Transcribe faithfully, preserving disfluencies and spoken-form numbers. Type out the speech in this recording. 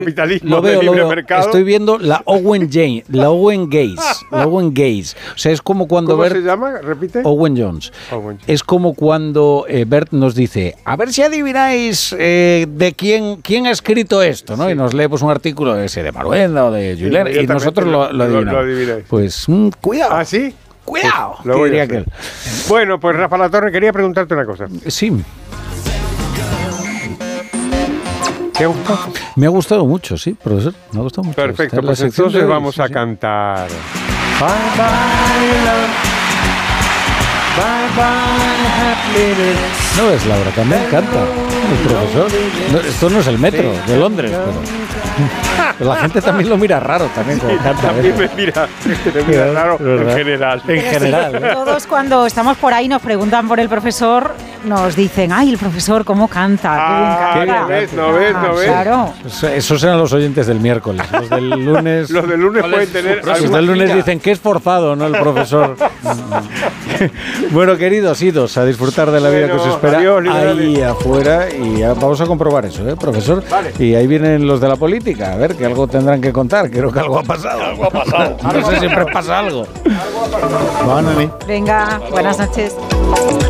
capitalismo lo de veo, libre lo veo. mercado. Estoy viendo la Owen Jane, la Owen Gaze, la Owen Gaze. O sea, es como cuando ¿Cómo Bert, se llama? ¿Repite? Owen Jones. Owen Jones. Es como cuando eh, Bert nos dice, a ver si adivináis eh, de quién, quién ha escrito esto, ¿no? Sí. Y nos lee pues, un artículo ese de Maruenda o de Julen, sí, y nosotros lo, lo adivinamos. Lo pues, mm, cuidado. ¿Ah, sí? Cuidado. Pues, lo diría aquel. Bueno, pues Rafa Latorre, quería preguntarte una cosa. Sí. ¿Te ha gustado? Me ha gustado mucho, sí, profesor. Me ha gustado mucho. Perfecto, pues entonces de... vamos sí, a sí. cantar. Bye bye love. Bye bye happy. No es Laura, también canta el profesor. No, esto no es el metro de Londres, pero la gente también lo mira raro también sí, cuando canta. También me mira, me mira raro en general. En general. Sí, ¿eh? Todos cuando estamos por ahí nos preguntan por el profesor, nos dicen, ay, el profesor cómo canta, ah, qué bien canta. ¿No ves? ¿No ves? ¿No ves? Claro. Esos eran los oyentes del miércoles. Los del lunes. Los del lunes pueden tener. Los del lunes dicen que es forzado, ¿no? El profesor. Bueno, queridos, idos a disfrutar de la vida bueno, que os espera adiós, ahí afuera y ya vamos a comprobar eso, ¿eh, profesor? Vale. Y ahí vienen los de la política, a ver, que algo tendrán que contar. Creo que algo ha pasado. Algo ha pasado. No sé, siempre pasa algo. Algo ha pasado. Venga, buenas noches.